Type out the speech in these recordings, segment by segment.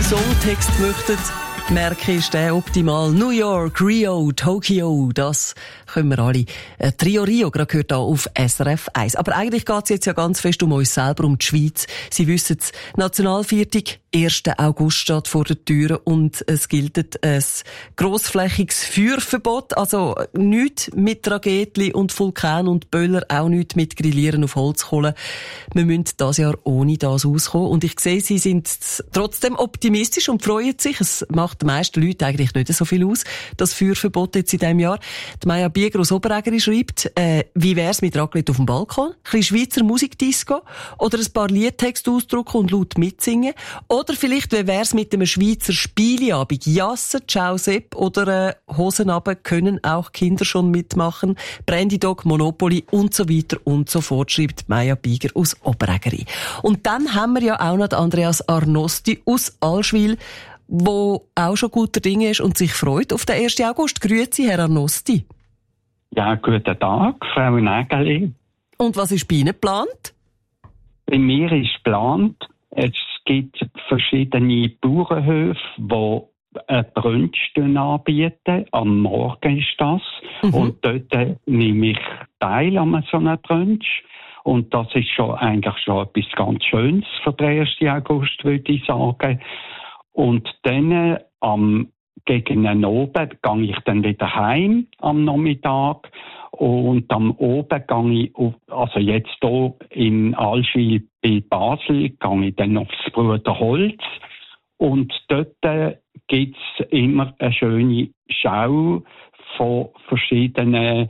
Songtext möchtet, merke ist der optimal. New York, Rio, Tokio, das können wir alle. Trio Rio, gerade gehört hier auf SRF 1. Aber eigentlich geht es jetzt ja ganz fest um uns selber, um die Schweiz. Sie wissen es, Nationalviertel, 1. August steht vor der Tür und es gilt ein grossflächiges Feuerverbot. Also nichts mit Raketli und Vulkan und Böller, auch nichts mit Grillieren auf Holzkohle. Wir müssen dieses Jahr ohne das auskommen. Und ich sehe, Sie sind trotzdem optimistisch und freuen sich. Es macht den meisten Leuten eigentlich nicht so viel aus, das Feuerverbot jetzt in diesem Jahr. Die Maja Bieger aus Oberägeri schreibt, wie wär's mit Raclette auf dem Balkon? Ein bisschen Schweizer Musikdisco? Oder ein paar Liedtexte ausdrucken und laut mitsingen? Oder vielleicht, wie wär's mit einem Schweizer Spieleabend? Jassen, Ciao Sepp oder Hosen runter können auch Kinder schon mitmachen. Brandy Dog, Monopoly und so weiter und so fort, schreibt Maja Bieger aus Oberägeri. Und dann haben wir ja auch noch Andreas Arnosti aus Allschwil, wo auch schon guter Dinge ist und sich freut auf den 1. August. Grüezi, Herr Arnosti. Ja, guten Tag, Frau Nägeli. Und was ist bei Ihnen geplant? Bei mir ist geplant, es gibt verschiedene Bauernhöfe, die Brunch anbieten. Am Morgen ist das. Und dort nehme ich teil an so einem Brunch. Und das ist eigentlich schon etwas ganz Schönes für den 1. August, würde ich sagen. Und dann gegen den Abend gehe ich dann wieder heim am Nachmittag. Und am Abend gehe ich, also jetzt hier in Allschwil bei Basel, gehe ich dann aufs Bruderholz. Und dort gibt es immer eine schöne Schau von verschiedenen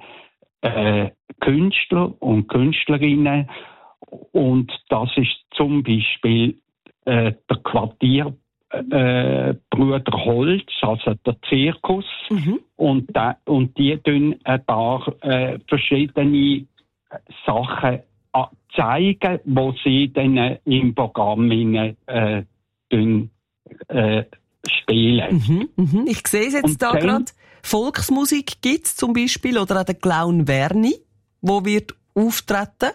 Künstler und Künstlerinnen. Und das ist zum Beispiel der Quartier Bruder Holz, also der Zirkus. Und die tun ein paar verschiedene Sachen zeigen, wo sie dann im Programm spielen. Ich sehe es jetzt da gerade. Volksmusik gibt es zum Beispiel, oder auch der Clown Werni, wo wird auftreten.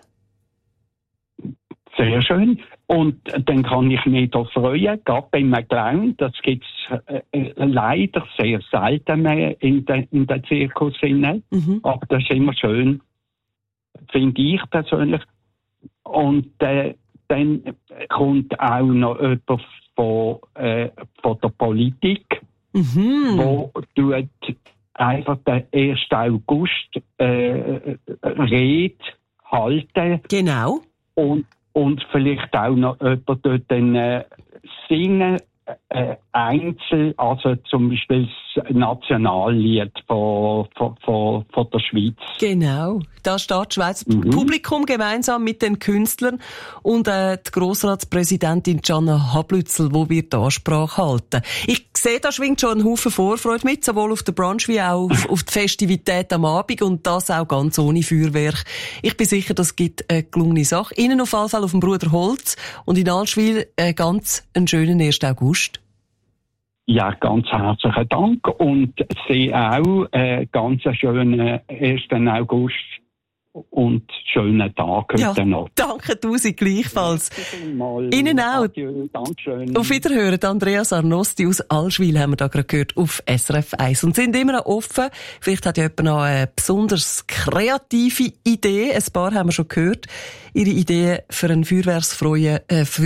Sehr schön. Und dann kann ich mich da freuen, gerade beim Clown, das gibt es leider sehr selten mehr in den Zirkus. Aber das ist immer schön, finde ich persönlich. Und dann kommt auch noch jemand von der Politik, wo tut einfach den 1. August Rede halten. Genau. Und vielleicht auch noch jemand dort dann singen, einzeln, also zum Beispiel das Nationallied von der Schweiz. Genau, da steht das Schweizer Publikum gemeinsam mit den Künstlern und die Grossratspräsidentin Gianna Hablützel, die wird die Ansprache halten. Ich sehe, da schwingt schon ein Haufen Vorfreude mit, sowohl auf der Brunch wie auch auf die Festivität am Abend und das auch ganz ohne Feuerwerk. Ich bin sicher, das gibt eine gelungene Sache. Ihnen auf jeden Fall auf dem Bruder Holz und in Allschwil ganz einen schönen 1. August. Ja, ganz herzlichen Dank und Sie auch ganz schönen 1. August und schönen Tag heute noch. Danke tausend gleichfalls. Ihnen auch. Adieu, Dankeschön. Auf Wiederhören, Andreas Arnosti aus Allschwil haben wir da gerade gehört auf SRF 1 und sind immer noch offen. Vielleicht hat ja jemand noch eine besonders kreative Idee. Ein paar haben wir schon gehört. Ihre Idee für einen feuerwerksfreien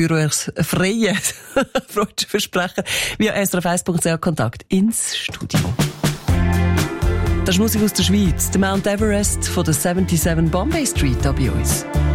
Versprecher via srf1.ch Kontakt ins Studio. Das ist Musik aus der Schweiz. Der Mount Everest von der 77 Bombay Street da bei uns.